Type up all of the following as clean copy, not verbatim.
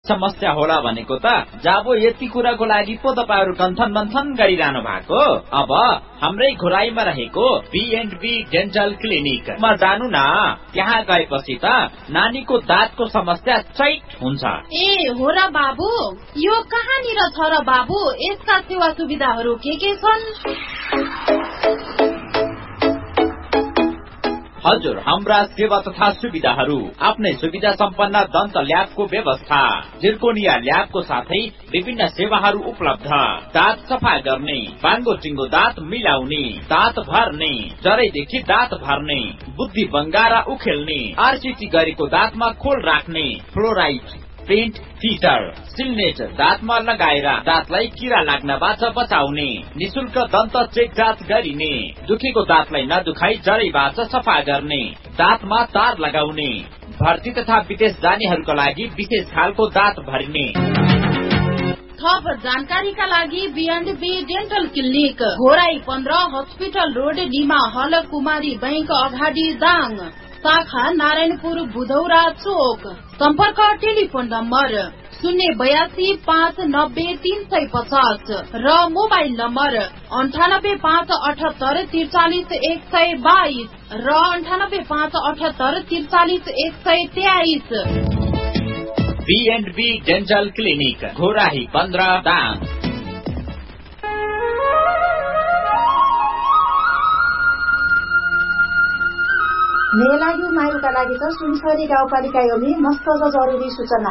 समस्या होला भनेको त जाबो यति कुराको लागि पो तपाईहरु कन्थन मन्थन गरिरहनु भएको। अब हाम्रै घोराईमा रहेको B&B डेन्टल क्लिनिकमा जानु न। त्यहाँ गएपछि त नानीको दाँतको समस्या चैट हुन्छ। ए हो र बाबु, यो कहाँनिर छ र बाबु? यसका सेवा सुविधाहरू के छन्? हजुर, हाम्रा सेवा तथा सुविधाहरू आफ्नै सुविधा सम्पन्न दन्त ल्याबको व्यवस्था, जिर्कोनिया ल्याबको साथै विभिन्न सेवाहरू उपलब्ध। दाँत सफा गर्ने, बाङ्गो टिङ्गो दाँत मिलाउने, दाँत भर्ने, जरैदेखि दाँत भर्ने, बुद्धि बङ्गारा उखेल्ने, आरसीटी गरेको दाँतमा खोल राख्ने, फ्लोराइड, पेन्ट, फिटर, सिल्नेट दाँतमा लगाएर दाँतलाई किरा लाग्नबाट बचाउने, निशुल्क दन्त चेक जाँच गरिने, दुखेको दाँतलाई नदुखाई जरैबाट सफा गर्ने, दाँतमा तार लगाउने, भर्ती तथा विदेश जानेहरूका लागि विशेष खालको दाँत भरिने। थप जानकारीका लागि B&B dental clinic, Ghorahi 15, hospital road, Nima हल, कुमारी बैंक अगाडि दाङ, शाखा नारायणपुर बुधौरा चोक। सम्पर्क टेलिफोन नम्बर 082 590 350 र मोबाइल नम्बर 98 578 43 122 र 98 578 43 123। B&B dental clinic, Ghorahi 15 Dang. मेलायु मायुका लागि त सुनसरी गाउँपालिका योमी मस्त जरुरी सूचना।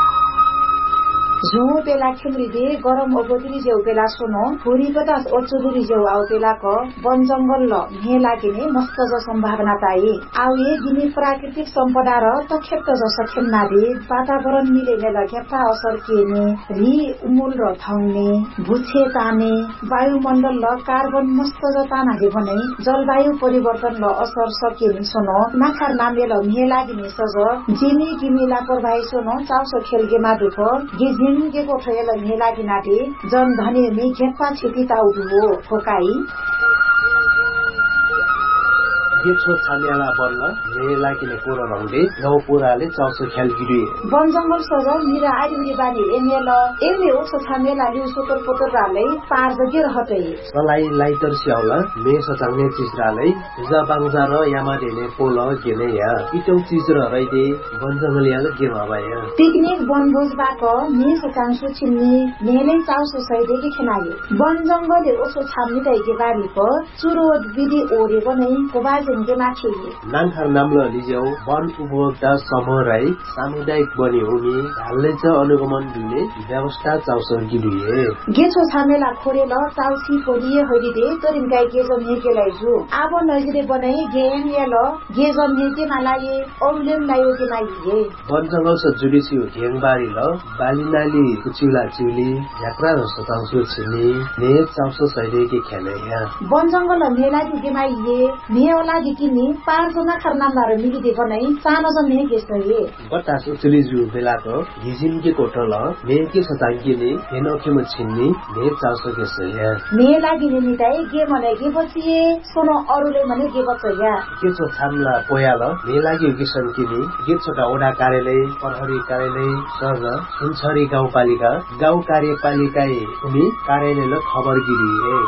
झुङो पेला खेम्रिदे गरम ओबोतिरी जेउ पेला सोनो हुरी पचास ओचुदुरी जेउ आउ पेला क वन जंगल ल मे लागिने मस्त ज सम्भावना पाए। आउए गिनी प्राकृतिक सम्पदा र तखेप्त ज सखेम्ना दे वातावरण मिलेने लग्यापा असर केने री उमुल र थाउने भुछे ताने वायुमण्डल ल कार्बन मस्त ज ताना दे भने जलवायु परिवर्तन ल असर सकेनी सोनो नाखार नामे ल मे लागिने सज जिनी गिनी लापरवाही सोनो चाउसो खेलगे मादुख गिजी के कोठेल मेलागी नाटे जन धने मे घेप्पा छिपी ताउदु हो फोकाई गेछो छामेला बन्न मेलागिने कोरो रंगले गाउँ पुराले चाउसो ख्यालगिरी वन जंगल सज मिरा आइरी बानी एमेल एमे ओसो छामेला लिउ सोतर पोतर राले पार जगे रहते सलाई लाइटर स्याउला मे सचाउने चिजराले जबाङजा र यामा देने पोल केने या इटौ चिज र रैदे वन जंगल याले के भबाया पिकनिक वनभोज बाक मे सचाङसु छिन्नी मेले चाउसो सैदे के खनायो वन जंगलले ओसो छाम्नी दैके बारी प चुरोद विधि ओरे बनै कोबाज नानखार नाम्लो लिज्याउ वन उपभोक्ता समूह राई सामुदायिक बनी हुने हालले च अनुगमन दिने व्यवस्था चाउसर गिरिए गेछो छामेला खोरेल चाउसी खोरिए होइदे तरिन गाई गेजम हेकेलाई जु आबो नजिरे बनाई गेम याल गेजम हेके मालाये औलेम लायो के माइए वन जंगल स जुडिसी घेङबारी ल बालिनाली कुचिला चिउली यात्रा र सताउँसु छिनी ने चाउसो सैदे के खेले या वन जंगल मेलागी के माइए मेला किनी पाँचजना खरनामदार मिलिदे बनाई सानो जन ने गेसए बतास उचलिजु बेलाको हिजिन के कोटल ने के सतांगिने हेनोखे म छिन्नी ने चाउसो गेसए ने लागिने निताई गे मने गे बसिए सोनो अरुले मने गे बचया के छ छामला पोयाल ने लागि किसन किनी गे छोटा ओडा कार्यालय प्रहरी कार्यालय सर सुनसरी गाउँपालिका गाउँ कार्यपालिकाए उनी कार्यालयले खबर गिरिए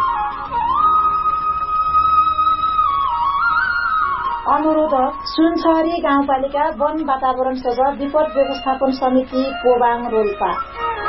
अनुरोध सुनसरी गाउँपालिका वन वातावरण सभा विपद व्यवस्थापन समिति पोबाङ रोल्पा।